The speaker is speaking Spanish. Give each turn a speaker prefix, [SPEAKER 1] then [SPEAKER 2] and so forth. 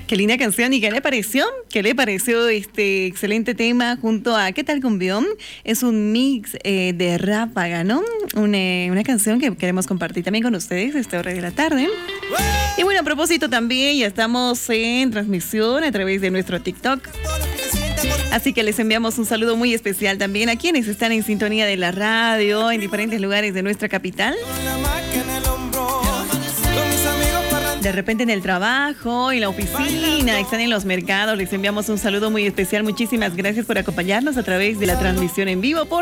[SPEAKER 1] Qué linda canción. ¿Y qué le pareció? ¿Qué le pareció este excelente tema junto a ¿Qué tal cumbión? Es un mix de Ráfaga, ¿no? Una canción que queremos compartir también con ustedes a esta hora de la tarde. Y bueno, a propósito también, ya estamos en transmisión a través de nuestro TikTok. Así que les enviamos un saludo muy especial también a quienes están en sintonía de la radio en diferentes lugares de nuestra capital. De repente en el trabajo, en la oficina, están en los mercados, les enviamos un saludo muy especial. Muchísimas gracias por acompañarnos a través de la transmisión en vivo por